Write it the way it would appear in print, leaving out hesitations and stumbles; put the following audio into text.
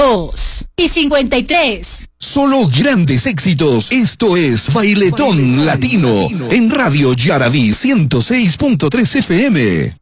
52 y 53. Solo grandes éxitos. Esto es Bailetón Latino en Radio Yaraví 106.3 FM.